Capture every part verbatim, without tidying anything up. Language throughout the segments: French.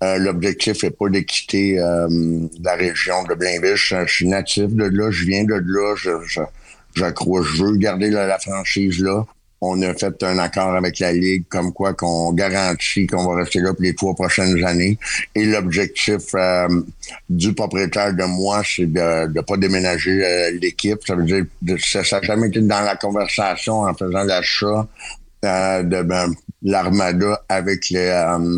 Euh, l'objectif n'est pas de quitter euh, la région de Blainville. Je, je suis natif de là, je viens de là, je, je, je crois, je veux garder la, la franchise là. On a fait un accord avec la Ligue comme quoi qu'on garantit qu'on va rester là pour les trois prochaines années. Et l'objectif euh, du propriétaire de moi, c'est de ne pas déménager euh, l'équipe. Ça veut dire que ça n'a jamais été dans la conversation en faisant l'achat euh, de ben, l'Armada avec les... Euh,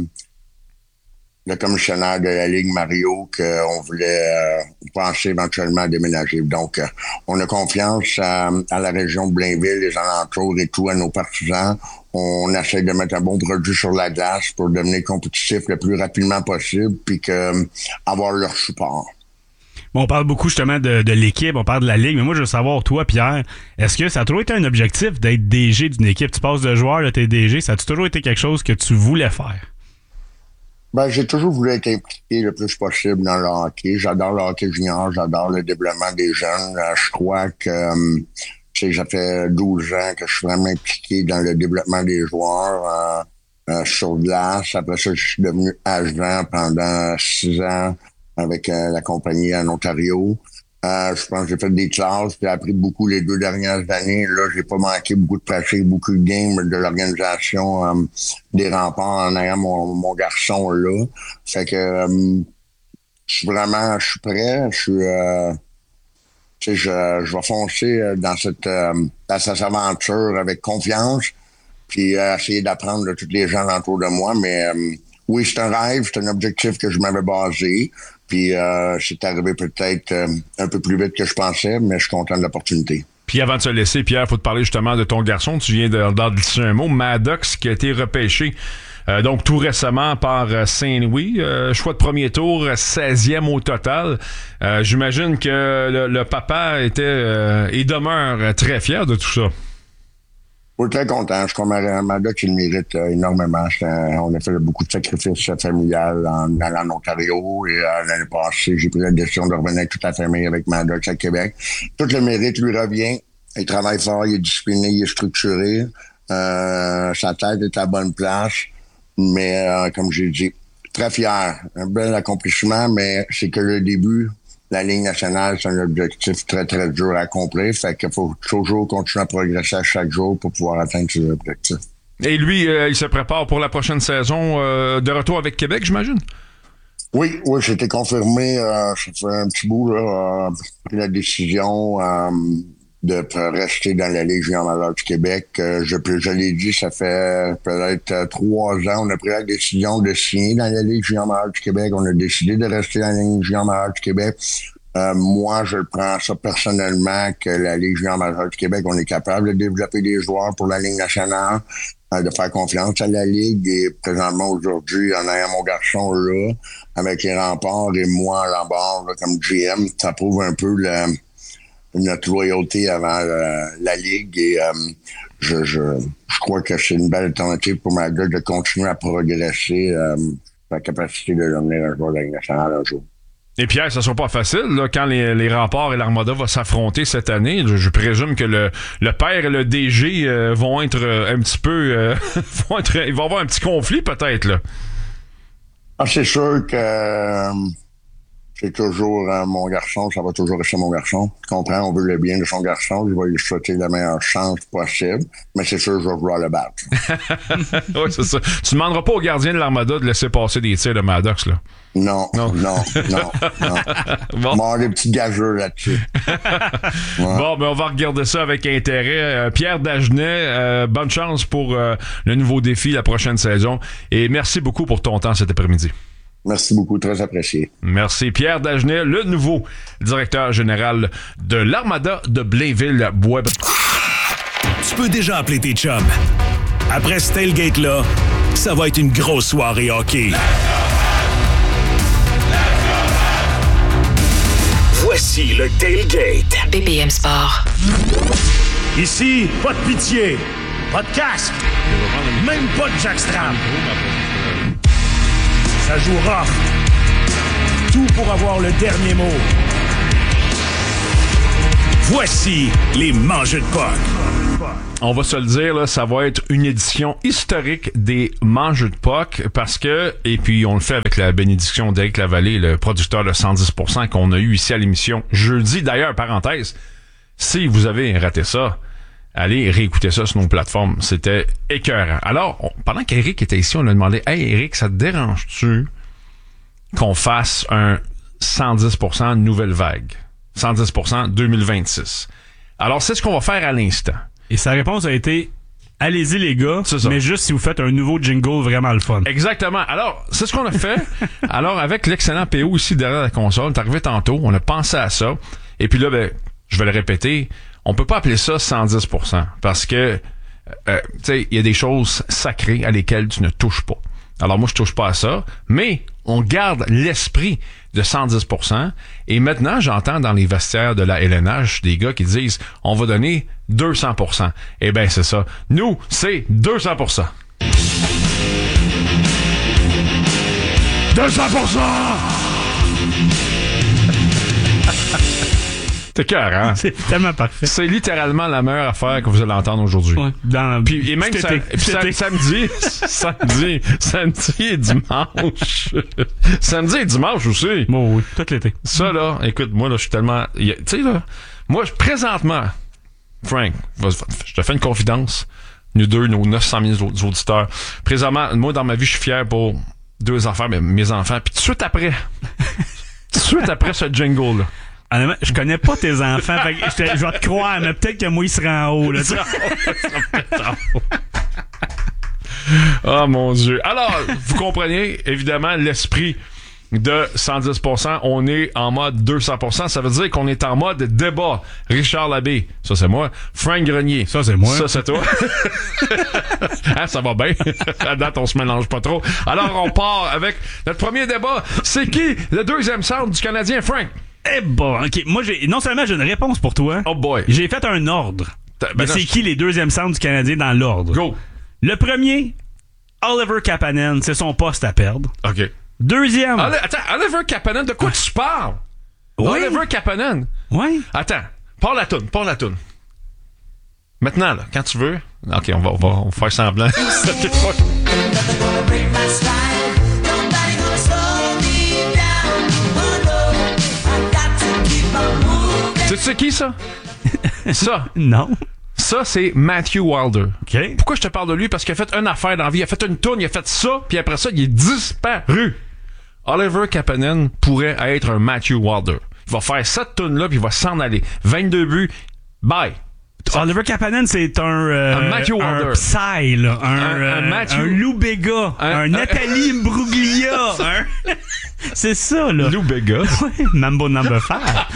le commissionnaire de la Ligue, Mario, qu'on voulait euh, penser éventuellement à déménager. Donc, euh, on a confiance à, à la région de Blainville, les alentours et tout, à nos partisans. On essaie de mettre un bon produit sur la glace pour devenir compétitif le plus rapidement possible, puis que euh, avoir leur support. Bon, on parle beaucoup justement de, de l'équipe, on parle de la Ligue, mais moi, je veux savoir, toi, Pierre, est-ce que ça a toujours été un objectif d'être D G d'une équipe? Tu passes de joueur, là, t'es D G, ça a toujours été quelque chose que tu voulais faire? Ben, j'ai toujours voulu être impliqué le plus possible dans le hockey. J'adore le hockey junior, j'adore le développement des jeunes. Euh, je crois que, euh, tu sais, ça fait douze ans que je suis vraiment impliqué dans le développement des joueurs euh, euh, sur glace. Après ça, je suis devenu agent pendant six ans avec euh, la compagnie en Ontario. Euh, je pense que j'ai fait des classes, j'ai appris beaucoup les deux dernières années. Là, j'ai pas manqué beaucoup de pratique, beaucoup de games de l'organisation euh, des remparts en ayant mon, mon garçon là. Fait que euh, je suis vraiment, je suis prêt, je suis, euh, tu sais, je, je vais foncer dans cette, euh, dans cette aventure avec confiance, puis euh, essayer d'apprendre de tous les gens autour de moi. Mais euh, oui, c'est un rêve, c'est un objectif que je m'avais basé. Puis euh, c'est arrivé peut-être euh, un peu plus vite que je pensais, mais je suis content de l'opportunité. Puis avant de se laisser, Pierre, il faut te parler justement de ton garçon. Tu viens de, d'en glisser un mot, Maddox, qui a été repêché euh, donc tout récemment par euh, Saint-Louis. Euh, choix de premier tour, seizième au total. Euh, j'imagine que le, le papa était euh, et demeure très fier de tout ça. Je suis très content. Je suis comme Maddox, il mérite euh, énormément. Un, on a fait beaucoup de sacrifices familiales en allant en Ontario. Et euh, l'année passée, j'ai pris la décision de revenir avec toute la famille avec Maddox à Québec. Tout le mérite lui revient. Il travaille fort, il est discipliné, il est structuré. Euh, sa tête est à la bonne place. Mais euh, comme j'ai dit, très fier. Un bel accomplissement, mais c'est que le début. La Ligue nationale, c'est un objectif très, très dur à accomplir. Fait qu'il faut toujours continuer à progresser à chaque jour pour pouvoir atteindre ces objectifs. Et lui, euh, il se prépare pour la prochaine saison euh, de retour avec Québec, j'imagine? Oui, oui, c'était confirmé. Euh, ça fait un petit bout, là. Euh, j'ai pris la décision euh, de rester dans la Ligue junior majeure du Québec. Euh, je, je l'ai dit, ça fait peut-être euh, trois ans. On a pris la décision de signer dans la Ligue junior majeure du Québec. On a décidé de rester dans la Ligue junior majeure du Québec. Euh, moi, je prends ça personnellement que la Ligue junior majeure du Québec, on est capable de développer des joueurs pour la Ligue nationale, euh, de faire confiance à la Ligue. Et présentement, aujourd'hui, en ayant mon garçon là, avec les remparts et moi, à l'embord, comme G M, ça prouve un peu le... notre loyauté avant euh, la Ligue et euh, je, je, je crois que c'est une belle alternative pour ma gueule de continuer à progresser euh, la capacité de devenir un joueur de la Ligue nationale un jour. Et Pierre, ça sera pas facile là, quand les, les remparts et l'Armada vont s'affronter cette année. Je, je présume que le, le père et le D G euh, vont être euh, un petit peu... Euh, vont être, ils vont avoir un petit conflit peut-être. Là. Ah, c'est sûr que... Euh, c'est toujours euh, mon garçon, ça va toujours rester mon garçon. Tu comprends, on veut le bien de son garçon, je vais lui souhaiter la meilleure chance possible, mais c'est sûr, je vais vouloir le battre. Oui, c'est ça. Tu demanderas pas au gardien de l'Armada de laisser passer des tirs de Maddox, là? Non, non, non, non. non. Bon. On va avoir des petits gageux là-dessus. Ouais. Bon, ben on va regarder ça avec intérêt. Euh, Pierre Dagenet, euh, bonne chance pour euh, le nouveau défi la prochaine saison et merci beaucoup pour ton temps cet après-midi. Merci beaucoup, très apprécié. Merci. Pierre Dagenet, le nouveau directeur général de l'Armada de Blainville-Bois. Tu peux déjà appeler tes chums. Après ce tailgate-là, ça va être une grosse soirée hockey. Voici le tailgate. B P M Sport. Ici, pas de pitié, pas de casque, même pas de jackstrap. Ça joue rough. Tout pour avoir le dernier mot. Voici les mangeux de puck. On va se le dire, là, ça va être une édition historique des Mangeux de Puck parce que, et puis on le fait avec la bénédiction d'Éric Lavallée, le producteur de cent dix pour cent qu'on a eu ici à l'émission jeudi. D'ailleurs, parenthèse, si vous avez raté ça, allez réécouter ça sur nos plateformes. C'était écœurant. Alors, on, pendant qu'Éric était ici, on a demandé « Hey Éric, ça te dérange-tu qu'on fasse un cent dix pour cent nouvelle vague? cent dix pour cent deux mille vingt-six. » Alors, c'est ce qu'on va faire à l'instant. Et sa réponse a été « Allez-y les gars, mais juste si vous faites un nouveau jingle vraiment le fun. » Exactement. Alors, c'est ce qu'on a fait. Alors, avec l'excellent P O ici derrière la console, t'es arrivé tantôt, on a pensé à ça. Et puis là, ben, je vais le répéter, on peut pas appeler ça cent dix pour cent parce que, euh, tu sais, il y a des choses sacrées à lesquelles tu ne touches pas. Alors moi, je touche pas à ça, mais on garde l'esprit de cent dix pour cent. Et maintenant, j'entends dans les vestiaires de la L N H des gars qui disent « On va donner deux cents pour cent. » Eh bien, c'est ça. Nous, c'est deux cents pour cent. deux cents pour cent! C'est cœur, hein? C'est tellement parfait. C'est littéralement la meilleure affaire que vous allez entendre aujourd'hui. Ouais, dans puis, et même ça, et puis ça, samedi, samedi, samedi et dimanche. Samedi et dimanche aussi. Bon, oui, tout l'été. Ça, là, écoute, moi, là, je suis tellement... Tu sais, là, moi, je, présentement, Frank, je te fais une confidence. Nous deux, nos neuf cent mille auditeurs. Présentement, moi, dans ma vie, je suis fier pour deux enfants, mais mes enfants. Puis tout de suite après, tout de suite après ce jingle-là, honnêtement, je connais pas tes enfants, fait que je, te, je vais te croire, mais peut-être que moi, il sera en haut, là. Oh mon Dieu. Alors, vous comprenez, évidemment, l'esprit de cent dix pour cent. On est en mode deux cents pour cent. Ça veut dire qu'on est en mode débat. Richard Labbé, ça c'est moi. Frank Grenier, ça c'est moi. Ça c'est toi. Hein, ça va bien. À date, on se mélange pas trop. Alors, on part avec notre premier débat. C'est qui le deuxième centre du Canadien, Frank? Eh bon, ok. Moi, j'ai non seulement j'ai une réponse pour toi. Oh boy. J'ai fait un ordre. Ben mais c'est je... qui les deuxièmes centres du Canadien dans l'ordre? Go. Le premier, Oliver Kapanen, c'est son poste à perdre. OK. Deuxième. Oli- Attends, Oliver Kapanen, de quoi tu parles? Oui. Oliver Kapanen. Oui. Attends, parle la toune, parle la toune. Maintenant, là, quand tu veux. OK, on va, on va, on va faire semblant. Tu sais qui, ça? Ça? Non. Ça, c'est Matthew Wilder. OK. Pourquoi je te parle de lui? Parce qu'il a fait une affaire dans la vie. Il a fait une tourne, il a fait ça, puis après ça, il est disparu. Oliver Kapanen pourrait être un Matthew Wilder. Il va faire cette tourne-là, puis il va s'en aller. vingt-deux buts. Bye. Oliver Kapanen, c'est un... Euh, un Matthew Wilder. Un Psy, là. Un, un, euh, un Matthew... Un Lou Béga. Un, un Nathalie Imbruglia. un... C'est ça, là. Lou Béga. Oui, Mambo Number five.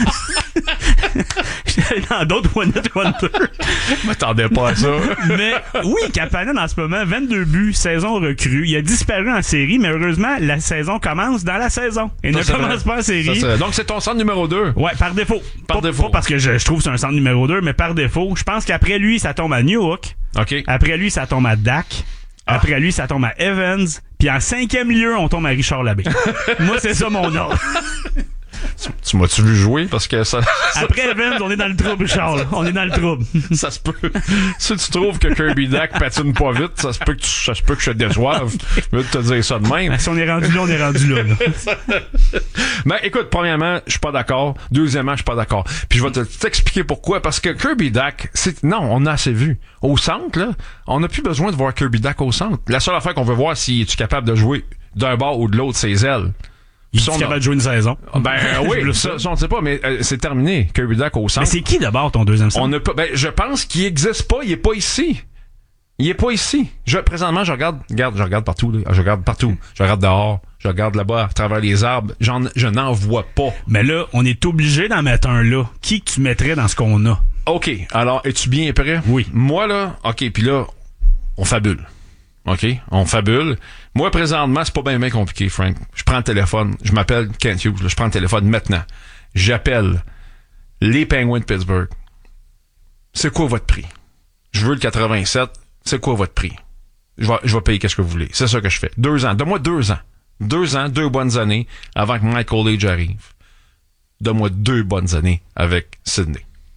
J'étais dans d'autres One Hit Wonder. Je m'attendais pas à ça. Mais oui, Kapanen, en ce moment, vingt-deux buts, saison recrue. Il a disparu en série, mais heureusement, la saison commence dans la saison. Et ça, ne commence vrai. Pas en série. Ça, donc, c'est ton centre numéro deux. Ouais, par défaut. Par pas, défaut. Pas parce que je, je trouve que c'est un centre numéro deux, mais par défaut. Je pense qu'après lui, ça tombe à Newhook. OK. Après lui, ça tombe à Dak. Ah. Après lui, ça tombe à Evans. Puis en cinquième lieu, on tombe à Richard Labbé. Moi, c'est ça mon ordre. Tu, tu m'as-tu vu jouer? Parce que ça... Après Evans, on est dans le trouble, Richard. On est dans le trouble. Ça se peut. Si tu trouves que Kirby Dak patine pas vite, ça se peut que, tu, ça se peut que je te déçoive. Je veux te dire ça de même. Si on est rendu là, on est rendu là. là. Ben, écoute, premièrement, je suis pas d'accord. Deuxièmement, je suis pas d'accord. Puis je vais te, t'expliquer pourquoi. Parce que Kirby Dak, c'est, non, on a assez vu. Au centre, là, on n'a plus besoin de voir Kirby Dak au centre. La seule affaire qu'on veut voir, si es-tu capable de jouer d'un bord ou de l'autre, ses ailes. Il est capable de jouer une saison. Ben euh, oui, ça, ça on ne sait pas, mais euh, c'est terminé. Kirby Dak au centre. Mais c'est qui d'abord ton deuxième centre? On a pas, ben, je pense qu'il n'existe pas, il est pas ici. Il est pas ici. Je, présentement, je regarde, regarde, je regarde partout, là. Je regarde partout. Je regarde dehors. Je regarde là-bas, à travers les arbres. J'en, je n'en vois pas. Mais là, on est obligé d'en mettre un là. Qui que tu mettrais dans ce qu'on a? OK. Alors, es-tu bien prêt? Oui. Moi, là, OK, puis là, on fabule. OK? On fabule. Moi, présentement, c'est pas bien, bien compliqué, Frank. Je prends le téléphone. Je m'appelle Kent Hughes. Je prends le téléphone maintenant. J'appelle les Penguins de Pittsburgh. C'est quoi votre prix? Je veux le quatre-vingt-sept. C'est quoi votre prix? Je vais, je vais payer qu'est-ce que vous voulez. C'est ça que je fais. Deux ans. Donne-moi deux ans. Deux ans, deux bonnes années avant que Michael Age arrive. Donne-moi deux bonnes années avec Sidney.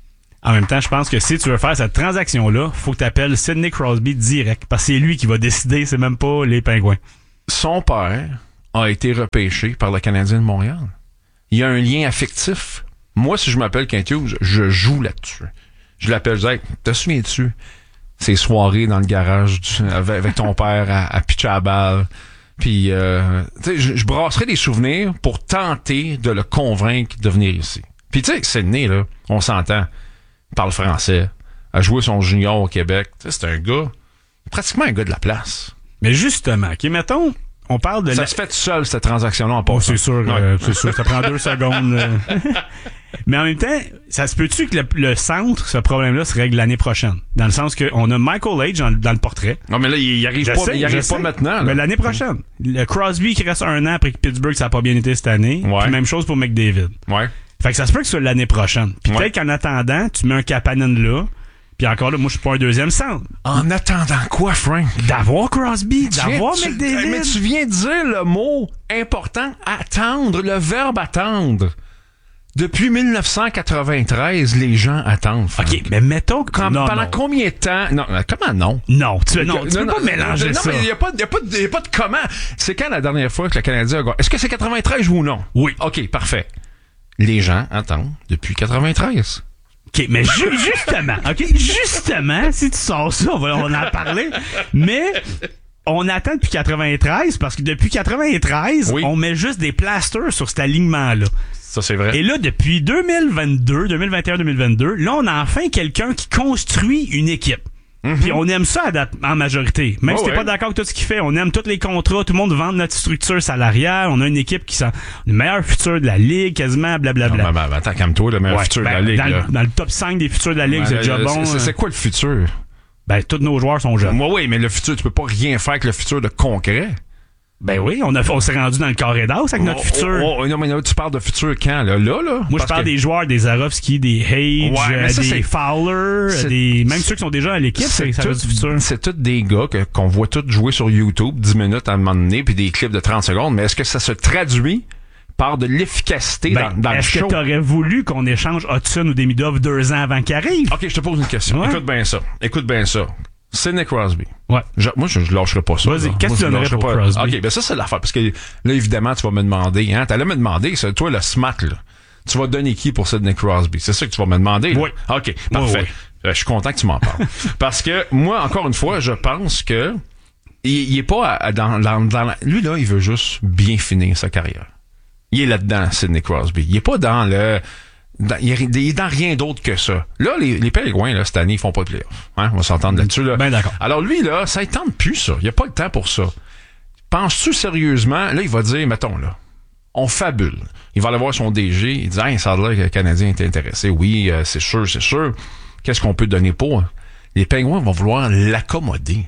En même temps, je pense que si tu veux faire cette transaction-là, faut que tu appelles Sidney Crosby direct. Parce que c'est lui qui va décider, c'est même pas les Pingouins. Son père a été repêché par le Canadien de Montréal. Il y a un lien affectif. Moi, si je m'appelle Kent Hughes, je joue là-dessus. Je l'appelle, je dis, hey, te souviens-tu ces soirées dans le garage du, avec, avec ton père à, à pitcher à la balle? Puis, euh, tu sais, je, je brasserai des souvenirs pour tenter de le convaincre de venir ici. Puis, tu sais, Sidney, là, on s'entend, il parle français, a joué son junior au Québec. Tu sais, c'est un gars, pratiquement un gars de la place. Mais justement, OK, mettons, on parle de... Ça la... se fait tout seul, cette transaction-là, en passant. Oh, c'est sûr, ouais. euh, c'est sûr, ça prend deux secondes. Euh. Mais en même temps, ça se peut-tu que le, le centre, ce problème-là, se règle l'année prochaine? Dans le sens qu'on a Michael Age dans, dans le portrait. Non, mais là, il, il arrive je pas, sais, il arrive je pas sais. maintenant. Là. Mais l'année prochaine. Le Crosby qui reste un an après que Pittsburgh, ça n'a pas bien été cette année. Ouais. Puis même chose pour McDavid. Ouais. Fait que ça se peut que ce soit l'année prochaine. Puis Ouais. peut-être qu'en attendant, tu mets un Kapanen là. Puis encore là, moi, je suis pas un deuxième centre. En attendant quoi, Frank? D'avoir Crosby, Tu d'avoir viens- tu- McDavid. Mais tu viens de dire le mot important, attendre, le verbe attendre. Depuis dix-neuf cent quatre-vingt-treize, les gens attendent. Frank. OK, mais mettons que... Quand- non, pendant non. combien de temps? Non, euh, comment non? Non, tu, non, tu peux pas mélanger non, ça. mais il n'y a, pas- y a, pas de- y a pas de comment. C'est quand la dernière fois que le Canadien a gagné? Est-ce que c'est quatre-vingt-treize ou non? Oui. OK, parfait. Les gens attendent depuis quatre-vingt-treize. OK, mais ju- justement, OK, justement, si tu sors ça, on va on en parler. Mais on attend depuis quatre-vingt-treize parce que depuis quatre-vingt-treize, Oui. on met juste des plasters sur cet alignement-là. Ça, c'est vrai. Et là, depuis deux mille vingt-deux, deux mille vingt et un, deux mille vingt-deux, là, on a enfin quelqu'un qui construit une équipe. Puis on aime ça à date, en majorité. Même Oh, si t'es ouais. pas d'accord avec tout ce qu'il fait, on aime tous les contrats, tout le monde vend notre structure salariale, on a une équipe qui sent le meilleur futur de la ligue, quasiment, blablabla. Non, ben, ben, attends, calme-toi, le meilleur Ouais, futur ben, de la Ligue. dans, là. le, dans le top cinq des futurs de la Ligue, Ben, c'est déjà euh, bon. c'est- euh, C'est quoi le futur? Ben, tous nos joueurs sont jeunes. Moi, oui, mais le futur, tu peux pas rien faire avec le futur de concret. Ben oui, on, a, on s'est rendu dans le carré d'as avec notre Oh, futur. oh, oh, non, mais là, tu parles de futur quand, là? Là, là? Moi, Parce je parle que- des joueurs, des Zarovski, des Hayes, Ouais, mais euh, ça, des c'est- Fowler, c'est- des, même ceux qui sont déjà à l'équipe, c'est, ça tout- reste du futur. C'est tous des gars que- qu'on voit tous jouer sur YouTube dix minutes à un moment donné, puis des clips de trente secondes, mais est-ce que ça se traduit par de l'efficacité Ben, dans, dans le est-ce que show? t'aurais voulu qu'on échange Hudson ou Demidov deux ans avant qu'il arrive? OK, je te pose une question. Ouais. Écoute bien ça. Écoute bien ça. Sidney Crosby. Ouais. Je- moi, je, je lâcherai pas ça. Vas-y, là. qu'est-ce Moi, que tu je donnerais lâcherai pour pas. Crosby? OK, ben ça, c'est l'affaire. Parce que là, évidemment, tu vas me demander, hein, t'allais me demander, ça, toi, le smart, là. Tu vas donner qui pour Sidney Crosby? C'est ça que tu vas me demander? Là? Oui. OK, parfait. oui. Euh, je suis content que tu m'en parles. Parce que moi, encore une fois, je pense que il, il est pas à- dans, dans, dans la- lui, là, il veut juste bien finir sa carrière. Il est là-dedans, Sidney Crosby. Il est pas dans le... Dans, il, est, il est dans rien d'autre que ça. Là, les, les Pingouins, là, cette année, ils font pas de playoff. Hein? On va s'entendre là-dessus. Là. Ben d'accord. Alors lui, là, ça ne tente plus, ça. Il a pas le temps pour ça. Penses-tu sérieusement, là, il va dire, mettons, là, on fabule. Il va aller voir son D G, il dit, hey, ça a l'air que le Canadien est intéressé. Oui, euh, c'est sûr, c'est sûr. Qu'est-ce qu'on peut donner pour? Les Pingouins vont vouloir l'accommoder.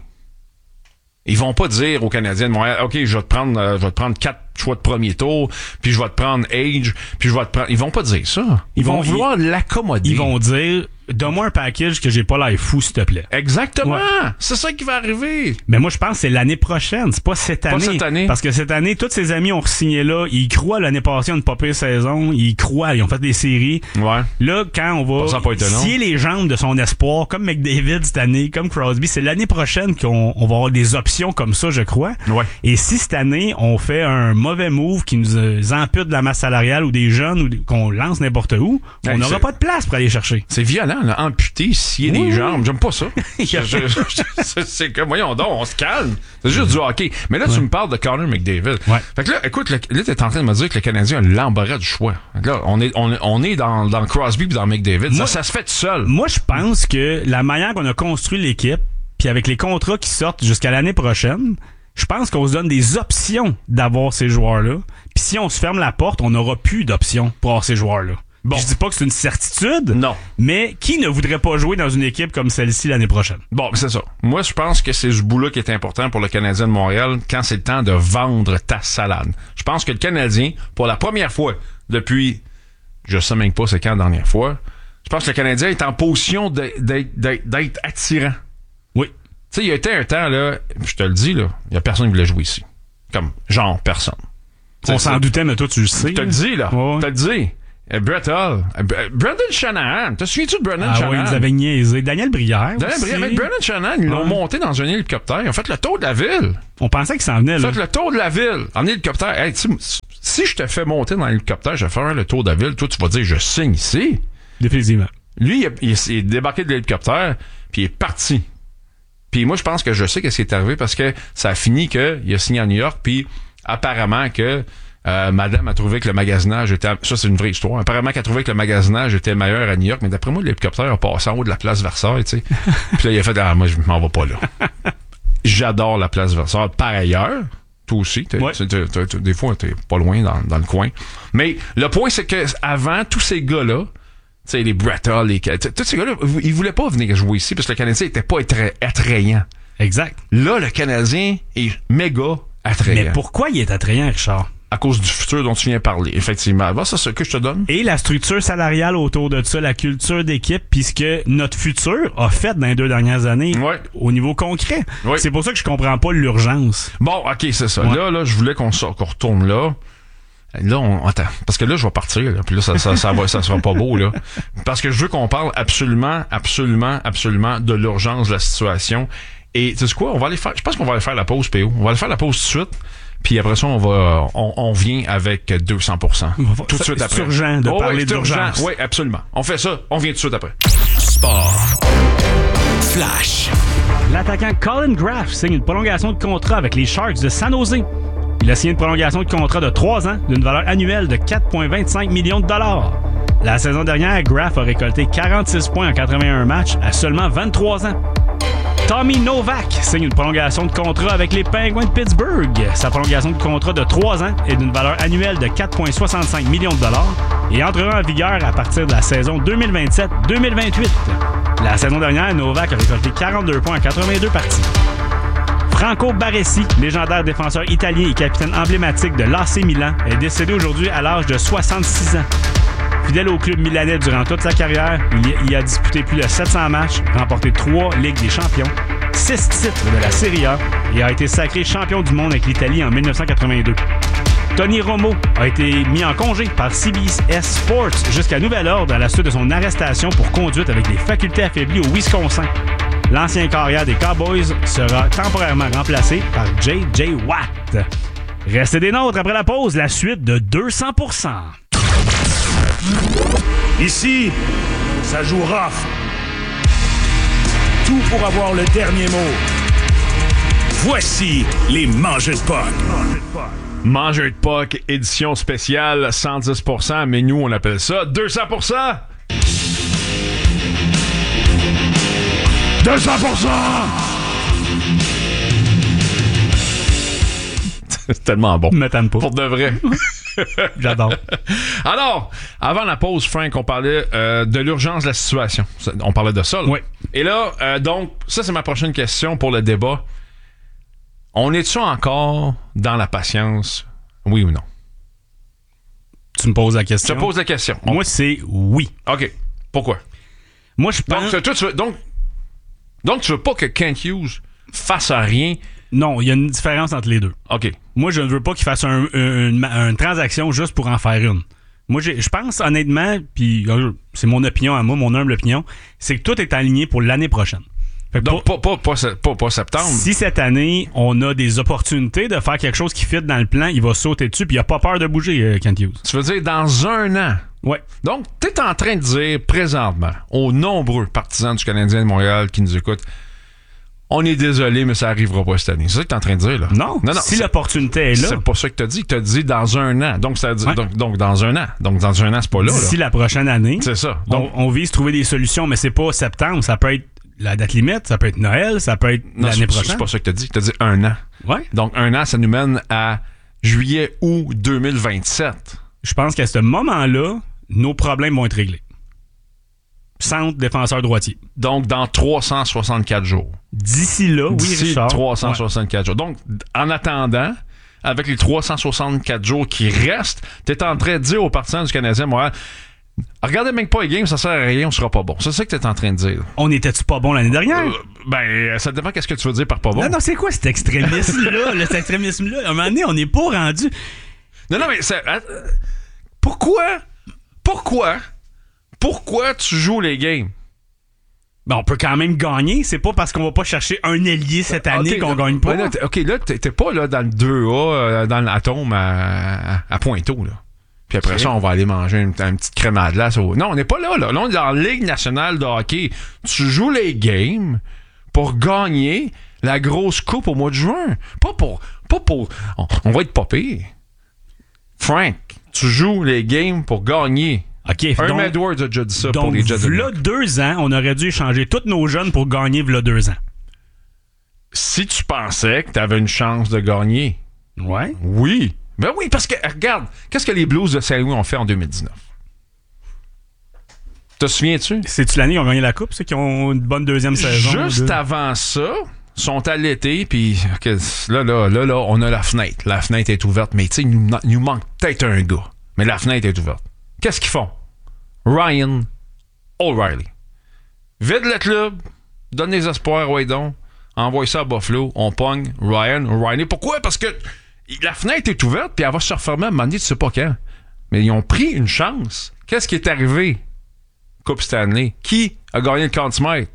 Ils vont pas dire aux Canadiens de Montréal, OK, je vais te prendre, euh, je vais te prendre quatre choix de premier tour, puis je vais te prendre Age, puis je vais te prendre... Ils vont pas dire ça. Ils, Ils vont, vont- vouloir l'accommoder. Ils vont dire, donne-moi un package que j'ai pas l'air fou, s'il te plaît. Exactement. Ouais. C'est ça qui va arriver. Mais moi, je pense que c'est l'année prochaine, c'est pas cette année. Pas cette année. Parce que cette année, tous ses amis ont signé là, ils y croient l'année passée, on a une pas pire saison, ils y croient, ils ont fait des séries. Ouais. Là, quand on Pas ça va pas étonnant. scier les jambes de son espoir, comme McDavid cette année, comme Crosby, c'est l'année prochaine qu'on on va avoir des options comme ça, je crois. Ouais. Et si cette année, on fait un mauvais move qui nous euh, ampute de la masse salariale ou des jeunes ou des- qu'on lance n'importe où, on Hey, n'aura c'est- pas de place pour aller chercher. C'est violent, là. Amputer, scier Oui, des oui. jambes. J'aime pas ça. Je- je- je- c'est- c'est que, voyons donc, on se calme. C'est juste du hockey. Mais là, tu me parles de Connor McDavid. Ouais. Fait que là, écoute, le- là, t'es en train de me dire que le Canadien a l'embarras du choix. Là, on est, on est, on est dans, dans Crosby puis dans McDavid. Moi- ça, ça se fait tout seul. Moi, je pense que la manière qu'on a construit l'équipe, puis avec les contrats qui sortent jusqu'à l'année prochaine, je pense qu'on se donne des options d'avoir ces joueurs-là. Puis si on se ferme la porte, on n'aura plus d'options pour avoir ces joueurs-là. Bon. Puis je dis pas que c'est une certitude. Non. Mais qui ne voudrait pas jouer dans une équipe comme celle-ci l'année prochaine? Bon, c'est ça. Moi, je pense que c'est ce bout-là qui est important pour le Canadien de Montréal quand c'est le temps de vendre ta salade. Je pense que le Canadien, pour la première fois depuis, je sais même pas c'est quand la dernière fois, je pense que le Canadien est en position de- d'être, d'être, d'être attirant. Oui. Tu sais, il y a été un temps, là, je te le dis, là, il y a personne qui voulait jouer ici. Comme, genre, personne. On C'est s'en ça. doutait, mais toi, tu le sais. Je te le dis, là. Ouais. Je te le dis. Euh, Brett Hull. Euh, Brendan Shanahan. Te souviens-tu de Brendan ah, Shanahan? Ah oui, ils avaient niaisé. Daniel Brière. Daniel Brière. Avec Brendan Shanahan, ils l'ont ouais. monté dans un hélicoptère. Ils ont fait le tour de la ville. On pensait qu'il s'en venait, Ils là. ont fait le tour de la ville en hélicoptère. Hey, si je te fais monter dans l'hélicoptère, je vais faire le tour de la ville. Toi, tu vas dire, je signe ici. Définitivement. Lui, il, a, il, il est débarqué de l'hélicoptère, puis il est parti. Puis moi, je pense que je sais qu'est-ce qui est arrivé parce que ça a fini qu'il a signé à New York, puis apparemment que euh, madame a trouvé que le magasinage était... Ça, c'est une vraie histoire. Apparemment qu'elle a trouvé que le magasinage était meilleur à New York, mais d'après moi, l'hélicoptère a passé en haut de la place Versailles, tu sais. Puis là, il a fait « Ah, moi, je m'en vais pas là. » J'adore la place Versailles. Par ailleurs, toi aussi, t'es, ouais. t'es, t'es, t'es, des fois, t'es pas loin dans, dans le coin. Mais le point, c'est que avant tous ces gars-là, tu sais, les Brett Hull, les... tous ces gars-là, ils voulaient pas venir jouer ici parce que le Canadien était pas attrayant. Exact. Là, le Canadien est méga attrayant. Mais pourquoi il est attrayant, Richard? À cause du futur dont tu viens parler, effectivement. Bon, ça, c'est ce que je te donne. Et la structure salariale autour de ça, la culture d'équipe, puisque notre futur a fait dans les deux dernières années ouais. au niveau concret. Ouais. C'est pour ça que je comprends pas l'urgence. Bon, OK, c'est ça. Ouais. Là, là, je voulais qu'on, sort, qu'on retourne là. Là, on attends, parce que là, je vais partir, là, puis là, ça, ça, ça, va, ça sera pas beau, là. Parce que je veux qu'on parle absolument, absolument, absolument de l'urgence de la situation. Et tu sais quoi, on va aller faire, je pense qu'on va aller faire la pause, P O. On va aller faire la pause tout de suite. Puis après ça, on va, on, on vient avec deux cents pour cent. Tout de suite après. C'est urgent de oh, parler oui, d'urgence. Oui, absolument. On fait ça, on vient tout de suite après. Sport. Flash. L'attaquant Colin Graff signe une prolongation de contrat avec les Sharks de San Jose. Il a signé une prolongation de contrat de trois ans d'une valeur annuelle de quatre virgule vingt-cinq millions de dollars. La saison dernière, Graff a récolté quarante-six points en quatre-vingt-un matchs à seulement vingt-trois ans. Tommy Novak signe une prolongation de contrat avec les Penguins de Pittsburgh. Sa prolongation de contrat de trois ans est d'une valeur annuelle de quatre virgule soixante-cinq millions de dollars et entrera en vigueur à partir de la saison deux mille vingt-sept deux mille vingt-huit. La saison dernière, Novak a récolté quarante-deux points en quatre-vingt-deux parties. Franco Baresi, légendaire défenseur italien et capitaine emblématique de l'A C Milan, est décédé aujourd'hui à l'âge de soixante-six ans. Fidèle au club milanais durant toute sa carrière, il y a disputé plus de sept cents matchs, remporté trois Ligues des champions, six titres de la Serie A et a été sacré champion du monde avec l'Italie en dix-neuf cent quatre-vingt-deux. Tony Romo a été mis en congé par C B S Sports jusqu'à nouvel ordre à la suite de son arrestation pour conduite avec des facultés affaiblies au Wisconsin. L'ancien carrière des Cowboys sera temporairement remplacé par J J Watt. Restez des nôtres après la pause, la suite de deux cents pour cent. Ici, ça joue rough. Tout pour avoir le dernier mot. Voici les mangeurs de puck. Mangeurs de puck, édition spéciale, cent dix pour cent, mais nous, on appelle ça deux cents pour cent. deux cents pour cent! C'est tellement bon. Me t'aime pas. Pour de vrai. J'adore. Alors, avant la pause, Frank, on parlait euh, de l'urgence de la situation. On parlait de ça, là. Oui. Et là, euh, donc, ça, c'est ma prochaine question pour le débat. On est-tu encore dans la patience, oui ou non? Tu me poses la question. Je te pose la question. On... Moi, c'est oui. OK. Pourquoi? Moi, je pense... Donc, toi, tu veux, donc, donc, tu veux pas que Kent Hughes fasse à rien? Non, il y a une différence entre les deux. OK. Moi, je ne veux pas qu'il fasse un, un, une, une transaction juste pour en faire une. Moi, j'ai, je pense honnêtement, puis c'est mon opinion à moi, mon humble opinion, c'est que tout est aligné pour l'année prochaine. Fait que Donc, pour, pas, pas, pas, pas, pas septembre. Si cette année, on a des opportunités de faire quelque chose qui fit dans le plan, il va sauter dessus, puis il n'a pas peur de bouger, euh, Kent Hughes. Tu veux dire dans un an? Ouais. Donc, tu es en train de dire présentement aux nombreux partisans du Canadien de Montréal qui nous écoutent, on est désolé, mais ça arrivera pas cette année. C'est ça que tu es en train de dire, là? Non, non, non si l'opportunité est là. C'est pas ça que tu as dit. Tu as dit dans un an. Donc, ça dit, ouais. donc, donc, dans un an. Donc, dans un an, c'est pas là. D'ici là. la prochaine année. C'est ça. Donc, on, on vise trouver des solutions, mais c'est pas septembre. Ça peut être la date limite, ça peut être Noël, ça peut être non, l'année c'est, prochaine. C'est pas ça que tu as dit. Tu as dit un an. Ouais. Donc, un an, ça nous mène à juillet, août deux mille vingt-sept. Je pense qu'à ce moment-là, nos problèmes vont être réglés. Centre, défenseur droitier. Donc, dans trois cent soixante-quatre jours. D'ici là, oui, D'ici Richard. trois cent soixante-quatre ouais. jours. Donc, en attendant, avec les trois cent soixante-quatre jours qui restent, tu es en train de dire aux partisans du Canadien Montréal, regardez même pas les games, ça sert à rien, on sera pas bon. C'est ça que tu es en train de dire. On était-tu pas bon l'année dernière? Euh, ben, ça dépend qu'est-ce que tu veux dire par pas bon. Non, non, c'est quoi cet extrémisme-là? Cet extrémisme-là? À un moment donné, on n'est pas rendu... Non, non, mais ça, euh, pourquoi... Pourquoi? Pourquoi tu joues les games? Ben, on peut quand même gagner. C'est pas parce qu'on va pas chercher un ailier cette année okay, qu'on là, gagne pas. Ben là, OK, là, t'es, t'es pas là dans le deux A, euh, dans l'atome à, à, à Pointeau, là. Puis après okay. ça, on va aller manger une, une petite crème à glace. Au... Non, on n'est pas là, là. Là, on est dans la Ligue nationale de hockey. Tu joues les games pour gagner la grosse coupe au mois de juin. Pas pour... Pas pour on, on va être pas pire. Frank, tu joues les games pour gagner. Okay, un donc, Edwards a déjà dit ça donc, pour les Jets de New York. V'là deux ans, on aurait dû échanger tous nos jeunes pour gagner v'là deux ans. Si tu pensais que tu avais une chance de gagner. Ouais. Oui. Ben oui, parce que, regarde, qu'est-ce que les Blues de Saint-Louis ont fait en deux mille dix-neuf? Te souviens-tu? C'est-tu l'année qu'ils ont gagné la Coupe, ceux qui ont une bonne deuxième saison? Juste avant ça, sont à l'été, puis okay, là, là, là, là, on a la fenêtre. La fenêtre est ouverte, mais tu sais, il nous, nous manque peut-être un gars. Mais la fenêtre est ouverte. Qu'est-ce qu'ils font? Ryan O'Reilly. Vide le club, donne les espoirs, ouais donc, envoie ça à Buffalo, on pogne Ryan O'Reilly. Pourquoi? Parce que la fenêtre est ouverte, puis elle va se refermer à un moment donné, tu sais pas quand. Mais ils ont pris une chance. Qu'est-ce qui est arrivé? Coupe Stanley. Qui a gagné le Conn Smythe?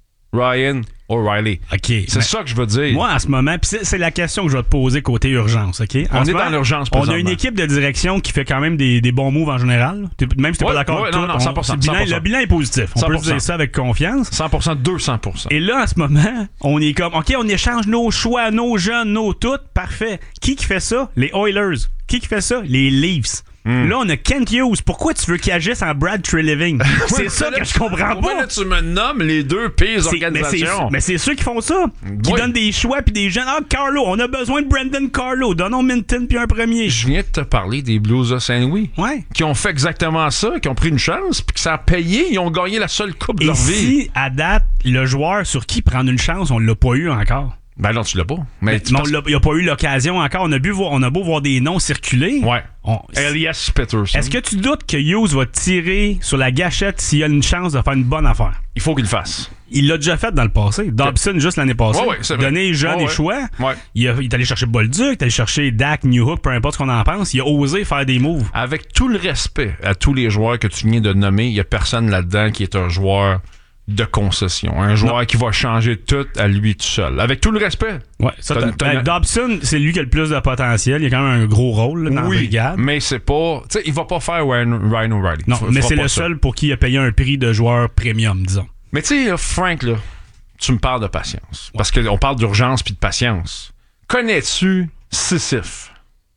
Ryan O'Reilly. OK. C'est ça que je veux dire. Moi, en ce moment, puis c'est, c'est la question que je vais te poser côté urgence, OK? En on est moment, dans l'urgence on a une équipe de direction qui fait quand même des, des bons moves en général. Même si t'es ouais, pas d'accord ouais, avec non, tout, non, cent pour cent, on, bilan, cent pour cent. Le bilan est positif. On cent pour cent. peut dire ça avec confiance. cent pour cent, deux cents pour cent. Et là, en ce moment, on est comme, OK, on échange nos choix, nos jeunes, nos tout. Parfait. Qui qui fait ça? Les Oilers. Qui qui fait ça? Les Leafs. Mm. Là, on a Kent Hughes. Pourquoi tu veux qu'il agisse en Brad Treliving? C'est ça que je comprends pas. Là, tu me nommes les deux pires c'est, organisations. Mais c'est, mais c'est ceux qui font ça. Qui oui. donnent des choix puis des jeunes. Ah, Carlo, on a besoin de Brandon Carlo. Donnons Minton puis un premier. Je viens de te parler des Blues de Saint-Louis. Ouais. Qui ont fait exactement ça, qui ont pris une chance puis que ça a payé. Ils ont gagné la seule coupe de Et leur si, vie. si, à date, le joueur sur qui prendre une chance, on l'a pas eu encore. Ben non, tu l'as pas. Mais, mais tu non, penses... il n'y a pas eu l'occasion encore. On a, bu voir, on a beau voir des noms circuler. Ouais. On... Elias Pettersson. Est-ce que tu doutes que Hughes va tirer sur la gâchette s'il a une chance de faire une bonne affaire? Il faut qu'il le fasse. Il l'a déjà fait dans le passé. Dobson, juste l'année passée. Ouais, ouais, c'est vrai. Donner jeunes ouais, et choix. Ouais. Il, a, il est allé chercher Bolduc, il est allé chercher Dak, Newhook, peu importe ce qu'on en pense. Il a osé faire des moves. Avec tout le respect à tous les joueurs que tu viens de nommer, il n'y a personne là-dedans qui est un joueur de concession. Un joueur non. qui va changer tout à lui tout seul. Avec tout le respect. Ouais, ça, t'as, t'as, ben, Dobson, c'est lui qui a le plus de potentiel. Il a quand même un gros rôle là, dans oui, la brigade. Mais c'est pas... Tu sais, il va pas faire Ryan, Ryan O'Reilly. Non, F- mais c'est le ça. seul pour qui il a payé un prix de joueur premium, disons. Mais tu sais, Frank, là, tu me parles de patience. Ouais. Parce qu'on parle d'urgence puis de patience. Connais-tu Sisyphe?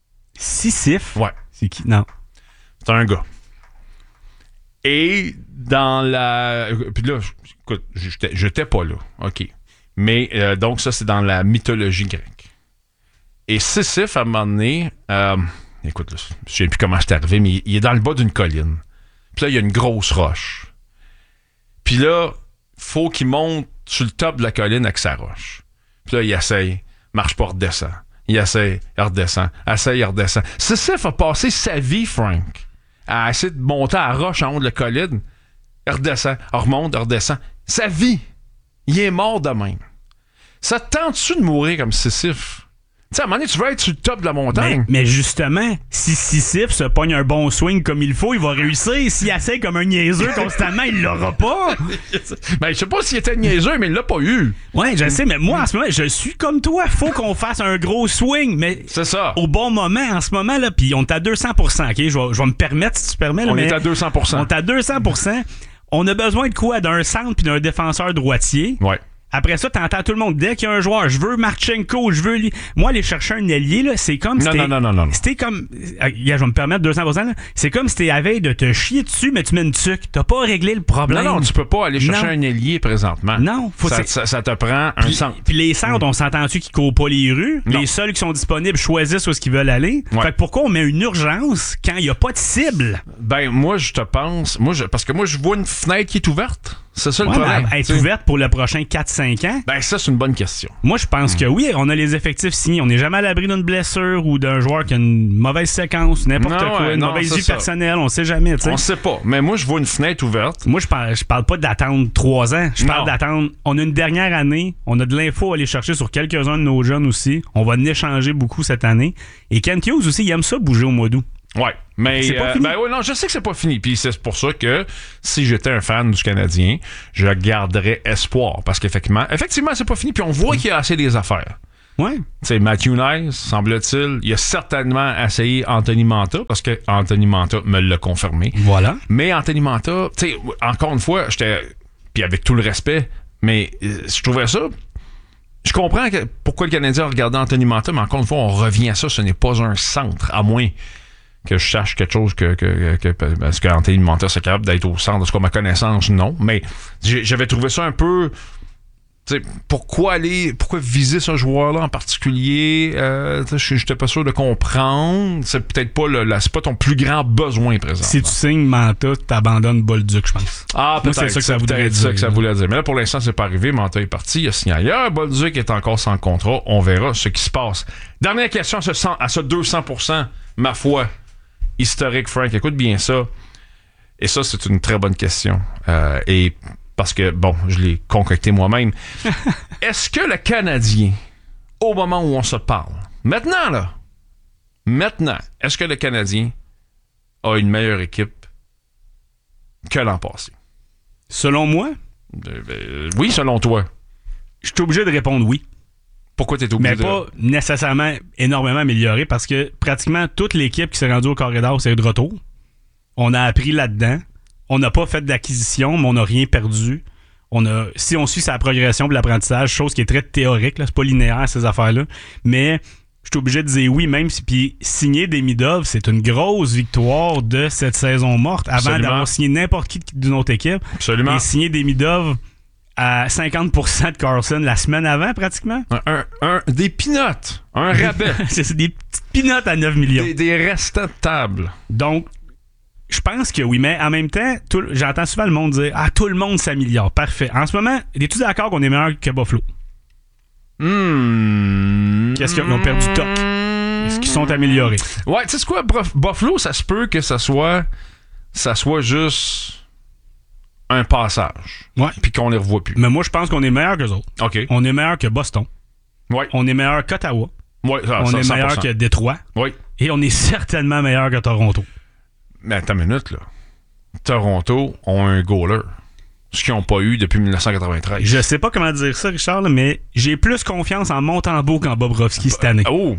Sisyphe? Ouais. C'est qui? Non. C'est un gars. Et dans la... Puis là, écoute, j'étais, j'étais pas là. OK. Mais euh, donc ça, c'est dans la mythologie grecque. Et Sisyphe, à un moment donné... Euh, écoute, là, je sais plus comment c'est arrivé, mais il est dans le bas d'une colline. Puis là, il y a une grosse roche. Puis là, faut qu'il monte sur le top de la colline avec sa roche. Puis là, il essaye. Marche pas, redescend. Il essaye, il redescend. Essaye, il redescend. Sisyphe a passé sa vie, Frank, à essayer de monter à la roche en haut de la colline. Il redescend, il remonte, il redescend. Sa vie, il est mort de même. Ça te tente-tu de mourir comme Sisyphe? Tu sais, à un moment donné, tu veux être sur le top de la montagne. Mais, mais justement, si Sisyphe se pogne un bon swing comme il faut, il va réussir. S'il essaie comme un niaiseux constamment, il l'aura pas. Ben, je sais pas s'il était niaiseux, mais il l'a pas eu. Ouais, je sais, mais moi, en ce moment, je suis comme toi. Faut qu'on fasse un gros swing, mais c'est ça. Au bon moment, en ce moment, là, puis on est à deux cents pour cent, OK? Je vais, je vais me permettre, si tu permets. Là, on mais est à deux cents pour cent. On est à deux cents pour cent. On a besoin de quoi? D'un centre puis d'un défenseur droitier. Ouais. Après ça, t'entends tout le monde. Dès qu'il y a un joueur, je veux Marchenko, je veux lui. Moi, aller chercher un ailier, là, c'est comme si. Non, non, non, non, non. C'était comme. Je vais me permettre deux cents pour cent, là. C'est comme si t'es à veille de te chier dessus, mais tu mets une tuque. T'as pas réglé le problème. Non, non, tu peux pas aller chercher non. un ailier présentement. Non, faut ça, c'est... ça, ça te prend un puis, centre. Puis les centres, mm. on s'entend-tu qu'ils courent pas les rues? Non. Les seuls qui sont disponibles choisissent où est-ce qu'ils veulent aller. Ouais. Fait que pourquoi on met une urgence quand il y a pas de cible? Ben, moi, je te pense. Moi, je, parce que moi, je vois une fenêtre qui est ouverte. C'est ça le ouais, problème. Elle est ouverte pour le prochain quatre cinq ans? Ben, ça, c'est une bonne question. Moi, je pense mmh. que oui, on a les effectifs signés. On n'est jamais à l'abri d'une blessure ou d'un joueur qui a une mauvaise séquence, n'importe non, quoi, ouais, une non, mauvaise vie ça. personnelle, on sait jamais. T'sais. On sait pas. Mais moi, je vois une fenêtre ouverte. Moi, je parle, je parle pas d'attendre trois ans. Je parle non. d'attendre. On a une dernière année. On a de l'info à aller chercher sur quelques-uns de nos jeunes aussi. On va en échanger beaucoup cette année. Et Kent Hughes aussi, il aime ça bouger au mois d'août. Ouais, mais c'est pas euh, fini. ben ouais, non, je sais que c'est pas fini. Puis c'est pour ça que si j'étais un fan du Canadien, je garderais espoir. Parce qu'effectivement, effectivement, c'est pas fini. Puis on voit qu'il y a assez des affaires. Ouais. Tu sais, Matthew Nice, semble-t-il, il a certainement essayé Anthony Manta, parce que Anthony Manta me l'a confirmé. Voilà. Mais Anthony Manta, tu sais, encore une fois, j'étais, puis avec tout le respect, mais euh, je trouvais ça. Je comprends que, pourquoi le Canadien a regardé Anthony Manta, mais encore une fois, on revient à ça, ce n'est pas un centre, à moins que je sache quelque chose que, que, que, que parce que Anthony Manta c'est capable d'être au centre, de ce qu'à ma connaissance, non. Mais j'avais trouvé ça un peu. T'sais, pourquoi aller, pourquoi viser ce joueur-là en particulier? Euh, je n'étais pas sûr de comprendre. C'est peut-être pas le, la, c'est pas ton plus grand besoin présent. Si tu signes Manta, tu abandonnes Bolduc, je pense. Ah, peut-être. Moi, c'est ça que ça voudrait dire. ça que ça voulait dire. Mais là, pour l'instant, c'est pas arrivé. Manta est parti. Il a signé ailleurs. Bolduc est encore sans contrat. On verra ce qui se passe. Dernière question à ce, cent, à ce deux cents pour cent, ma foi, historique, Frank. Écoute bien ça. Et ça, c'est une très bonne question. Euh, et parce que, bon, je l'ai concocté moi-même. Est-ce que le Canadien, au moment où on se parle, maintenant, là, maintenant, est-ce que le Canadien a une meilleure équipe que l'an passé? Selon moi? Euh, euh, oui, selon toi. Je suis obligé de répondre oui. Pourquoi tu es obligé Mais de... pas nécessairement énormément amélioré, parce que pratiquement toute l'équipe qui s'est rendue au corridor, c'est de retour. On a appris là-dedans. On n'a pas fait d'acquisition, mais on n'a rien perdu. On a, si on suit sa progression de l'apprentissage, chose qui est très théorique, là, c'est pas linéaire ces affaires-là, mais je suis obligé de dire oui, même si puis signer Demidov, c'est une grosse victoire de cette saison morte avant Absolument. d'avoir signé n'importe qui d'une autre équipe. Absolument. Et signer Demidov à cinquante pour cent de Carlson la semaine avant, pratiquement. Un, un, un- des pinottes, un rabais, c'est c'est des petites pinottes à neuf millions. des, des restants de table. Donc, je pense que oui, mais en même temps, tout, j'entends souvent le monde dire « Ah, tout le monde s'améliore. » Parfait. En ce moment, es-tu d'accord qu'on est meilleur que Buffalo? Hmm. Qu'est-ce qu'ils ont perdu Toc? Est-ce qu'ils sont améliorés? Ouais, tu sais quoi, Buff- Buffalo, ça se peut que ça soit, ça soit juste un passage. Ouais. Puis qu'on les revoit plus. Mais moi, je pense qu'on est meilleur qu'eux autres. OK. On est meilleur que Boston. Ouais. On est meilleur qu'Ottawa. Ouais, ça, on ça, est cent pour meilleur cent. que Détroit. Oui. Et on est certainement meilleur que Toronto. Mais attends une minute, là. Toronto ont un goaler. Ce qu'ils n'ont pas eu depuis dix-neuf cent quatre-vingt-treize. Je sais pas comment dire ça, Richard, là, mais j'ai plus confiance en Montembeault qu'en Bobrovski cette année. Oh!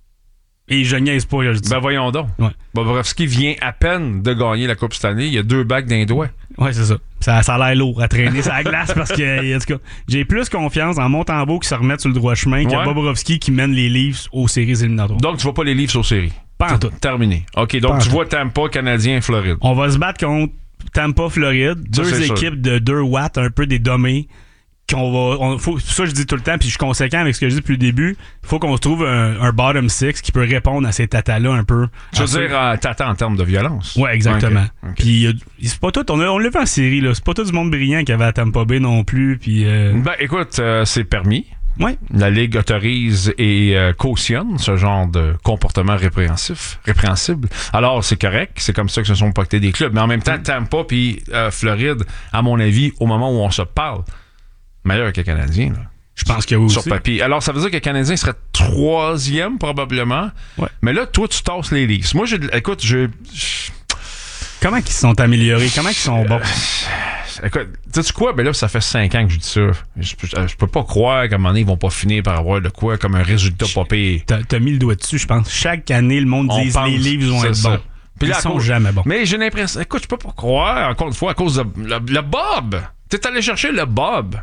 Et je niaise pas, là, je dis. Ben voyons donc. Ouais. Bobrovski vient à peine de gagner la Coupe cette année. Il y a deux bagues d'un doigt. Ouais, c'est ça. Ça, ça a l'air lourd à traîner sur la glace parce que, en tout cas, j'ai plus confiance en Montembeault qui se remet sur le droit chemin que Ouais. Bobrovski qui mène les Leafs aux séries éliminatoires. Donc, tu vois pas les Leafs aux séries. Pas en tout. Terminé. OK, Pas donc en tu tout. vois Tampa, Canadien, Floride. On va se battre contre Tampa, Floride. Ça, Deux c'est sûr. équipes de deux watts, un peu des dommés. Qu'on va, on, faut, ça, je dis tout le temps, puis je suis conséquent avec ce que je dis depuis le début. Il faut qu'on se trouve un, un bottom six qui peut répondre à ces tatas-là un peu. Tu veux À ceux- dire, euh, t'attends en termes de violence? Ouais, exactement. OK, OK. Puis euh, c'est pas tout, on, a- on l'a vu en série, là. C'est pas tout du monde brillant qui avait à Tampa Bay non plus. Puis, euh, Ben, écoute, euh, c'est permis. ouais. La Ligue autorise et euh, cautionne ce genre de comportement répréhensif, répréhensible. Alors, c'est correct. C'est comme ça que se sont pactés des clubs. Mais en même temps, Tampa puis euh, Floride, à mon avis, au moment où on se parle, meilleur que le Canadien. Là. Je pense que oui Sur aussi. papier. Alors, ça veut dire que le Canadien serait troisième, probablement. Ouais. Mais là, toi, tu tasses les Leafs. Moi, j'ai, écoute, je... je- Comment ils se sont améliorés? Comment ils sont bons? Écoute, sais-tu quoi? Ben là, ça fait cinq ans que je dis ça. Je, je, je peux pas croire qu'à un moment donné, ils vont pas finir par avoir de quoi comme un résultat pas pire. T'as, t'as mis le doigt dessus, je pense. Chaque année, le monde On dit pense, les livres vont c'est être ça. bons. Puis là, Ils à sont cause- jamais bons. Mais j'ai l'impression... Écoute, je peux pas croire, encore une fois, à cause de le, le Bob. T'es allé chercher le Bob.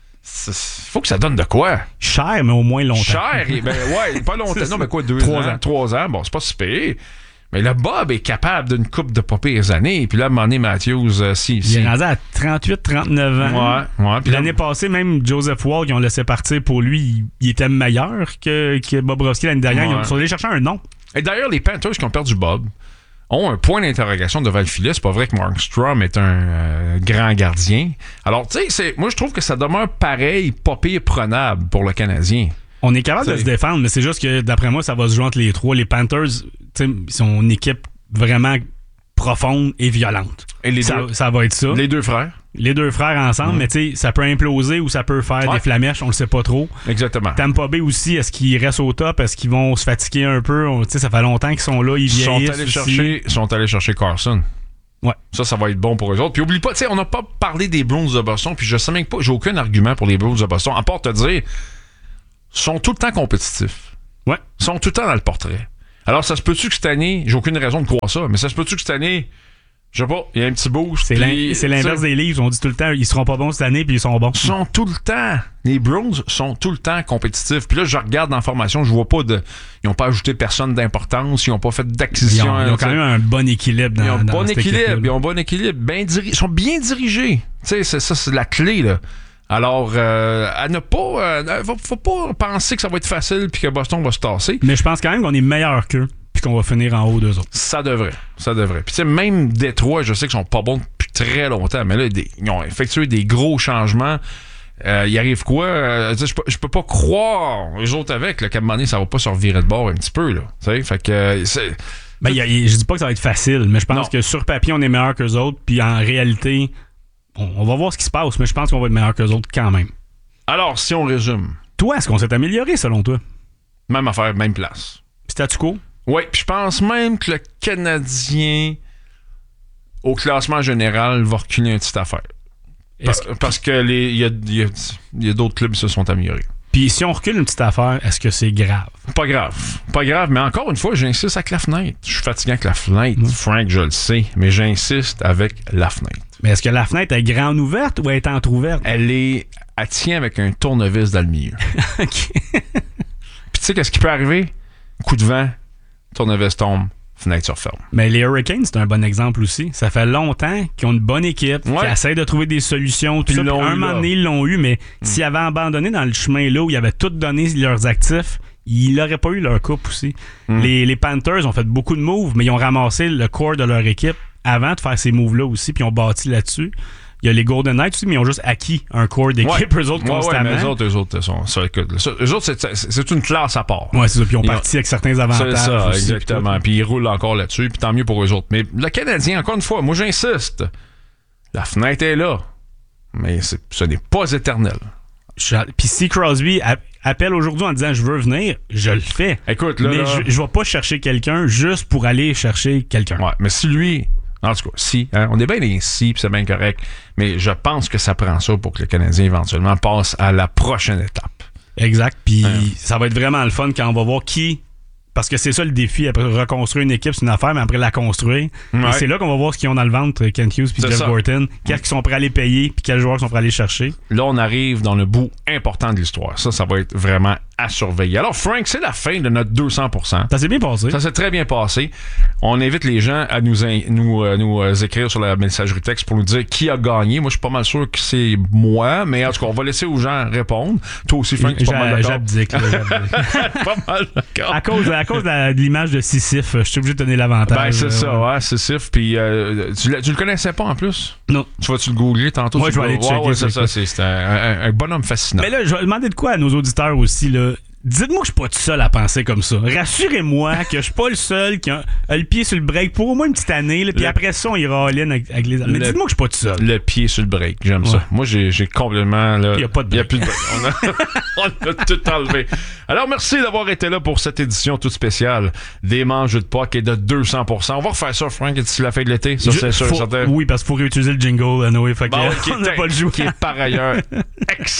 Il faut que ça donne de quoi? Cher, mais au moins longtemps. Cher, et ben ouais, pas longtemps. C'est Non, mais quoi, deux Trois ans, ans. Trois ans, bon, c'est pas si pire. Mais le Bob est capable d'une coupe de pas pires années. Puis là, à un moment donné, Matthews, euh, si... Il si. est rendu à trente-huit trente-neuf ans. Ouais, ouais. Puis là, L'année passée, même Joseph Wall, qui ont laissé partir pour lui, il, il était meilleur que, que Bobrovski l'année dernière. Ouais. Ils sont allés chercher un nom. Et d'ailleurs, les Panthers qui ont perdu Bob ont un point d'interrogation devant le filet. C'est pas vrai que Markstrom est un euh, grand gardien. Alors, tu sais, c'est- moi, je trouve que ça demeure pareil, pas pire prenable pour le Canadien. On est capable de T'sais. se défendre, mais c'est juste que, d'après moi, ça va se jouer entre les trois. Les Panthers, tu sais, ils sont une équipe vraiment profonde et violente. Et les, Ça, deux, ça va être ça. les deux frères. les deux frères ensemble, mm. mais tu sais, ça peut imploser ou ça peut faire ouais. des flamèches, on le sait pas trop. Exactement. Tampa Bay aussi, est-ce qu'ils restent au top? Est-ce qu'ils vont se fatiguer un peu? Tu sais, ça fait longtemps qu'ils sont là, ils vieillissent sont allés aussi. chercher, sont allés chercher Carson. Ouais. Ça, ça va être bon pour eux autres. Puis oublie pas, tu sais, on n'a pas parlé des Bruins de Boston, puis je sais même pas, j'ai aucun argument pour les Bruins de Boston, à part te dire, sont tout le temps compétitifs. Ouais. Sont tout le temps dans le portrait. Alors, ça se peut-tu que cette année, j'ai aucune raison de croire ça, mais ça se peut-tu que cette année, je sais pas, il y a un petit boost. C'est, l'in- c'est l'inverse des Leafs. On dit tout le temps, ils seront pas bons cette année, puis ils sont bons. Ils sont tout le temps. Les Bruins sont tout le temps compétitifs. Puis là, je regarde dans la formation, je vois pas de. Ils ont pas ajouté personne d'importance, ils ont pas fait d'acquisition. Ils ont, ils ont quand même un bon équilibre dans Ils ont un dans bon cette équilibre. équipe-là. Ils ont un bon équilibre. Ben diri- ils sont bien dirigés. Tu sais, c'est, ça, c'est la clé, là. Alors, euh, à ne pas. Euh, faut, faut pas penser que ça va être facile puis que Boston va se tasser. Mais je pense quand même qu'on est meilleur qu'eux. Puis qu'on va finir en haut d'eux autres. Ça devrait. Ça devrait. Puis tu sais, même Détroit, je sais qu'ils sont pas bons depuis très longtemps, mais là, des, ils ont effectué des gros changements. Euh, il arrive quoi? Euh, je, peux, je peux pas croire, eux autres avec, là, qu'à un moment donné, ça va pas se revirer de bord un petit peu, là. Tu sais, fait que... Euh, c'est... Ben, y a, y, je dis pas que ça va être facile, mais je pense non. que sur papier, on est meilleur qu'eux autres, puis en réalité, on, on va voir ce qui se passe, mais je pense qu'on va être meilleur qu'eux autres quand même. Alors, si on résume... Toi, est-ce qu'on s'est amélioré, selon toi? Même affaire, même place. Statu quo? Oui, puis je pense même que le Canadien, au classement général, va reculer une petite affaire. Parce, que... parce que les, y a, y a, y a d'autres clubs qui se sont améliorés. Puis si on recule une petite affaire, est-ce que c'est grave? Pas grave. Pas grave, mais encore une fois, j'insiste avec la fenêtre. Je suis fatigué avec la fenêtre, mmh. Frank, je le sais, mais j'insiste avec la fenêtre. Mais est-ce que la fenêtre est grande ouverte ou elle est entrouverte? Elle est... Elle tient avec un tournevis dans le milieu. OK. Puis tu sais qu'est-ce qui peut arriver? Coup de vent, tournevis tombe, fenêtre se referme. Mais les Hurricanes, c'est un bon exemple aussi. Ça fait longtemps qu'ils ont une bonne équipe, ouais. qui essaie de trouver des solutions. Tout ça, puis un moment donné, ils l'ont eu, mais mm. s'ils avaient abandonné dans le chemin là où ils avaient tout donné leurs actifs, ils n'auraient pas eu leur coupe aussi. Mm. Les, les Panthers ont fait beaucoup de moves, mais ils ont ramassé le corps de leur équipe avant de faire ces moves-là aussi, puis ils ont bâti là-dessus. Il y a les Golden Knights aussi, mais ils ont juste acquis un corps d'équipe, ouais. eux autres, ouais, constamment. Ouais, mais eux autres, eux autres, sont, ça, écoute, ça, eux autres c'est, c'est, c'est une classe à part. Ouais, c'est ça. Puis ils ont ils parti ont, avec certains avantages. C'est ça, aussi, exactement. Puis, puis ils roulent encore là-dessus, puis tant mieux pour eux autres. Mais le Canadien, encore une fois, moi j'insiste, la fenêtre est là, mais c'est, ce n'est pas éternel. Puis si Crosby a, appelle aujourd'hui en disant je veux venir, je le fais. Écoute, là, mais là, je, je vais pas chercher quelqu'un juste pour aller chercher quelqu'un. Ouais, mais si lui... En tout cas, si. Hein, on est bien des si, puis c'est bien correct. Mais je pense que ça prend ça pour que le Canadien, éventuellement, passe à la prochaine étape. Exact. Puis hein. ça va être vraiment le fun quand on va voir qui... Parce que c'est ça le défi. Après, reconstruire une équipe, c'est une affaire, mais après la construire. Ouais. Et c'est là qu'on va voir ce qu'ils ont dans le ventre, Kent Hughes puis Jeff ça. Gorton. Qu'est-ce qu'ils sont prêts à aller payer, puis quels joueurs sont prêts à aller chercher. Là, on arrive dans le bout important de l'histoire. Ça, ça va être vraiment à surveiller. Alors, Frank, c'est la fin de notre deux cents pour cent. Ça s'est bien passé. Ça s'est très bien passé. On invite les gens à nous, in- nous, euh, nous euh, écrire sur la messagerie texte pour nous dire qui a gagné. Moi, je suis pas mal sûr que c'est moi, mais en tout cas, on va laisser aux gens répondre. Toi aussi, Frank, tu es pas mal d'accord. J'abdique, là, j'abdique. Pas mal d'accord. À cause, à cause de, la, de l'image de Sisyphe, je suis obligé de donner l'avantage. Ben, c'est euh, ça, ouais, ouais, Sisyphe. Puis, euh, tu, tu le connaissais pas en plus? Non. Tu vas-tu le googler tantôt? Ouais, je vais aller checker. Ouais, ouais, c'est ça. C'est, c'est un, un, un bonhomme fascinant. Mais là, je vais demander de quoi à nos auditeurs aussi, là. Dites-moi que je suis pas tout seul à penser comme ça. Rassurez-moi que je suis pas le seul qui a, a le pied sur le break pour au moins une petite année, puis après ça, on ira all-in avec, avec les... Mais le, dites-moi que je suis pas tout seul. Le pied sur le break, j'aime ouais. ça. Moi, j'ai, j'ai complètement... Il n'y a pas de break. Il n'y a plus de break. On a, on a tout enlevé. Alors, merci d'avoir été là pour cette édition toute spéciale des manches de Puck et de deux cents pour cent. On va refaire ça, Frank, d'ici la fin de l'été. Ça, je, c'est sûr, faut, certain. Oui, parce qu'il faut réutiliser le jingle, Noé. Fait bon, que, on n'a pas le jouer. Qui est par ailleurs excellent.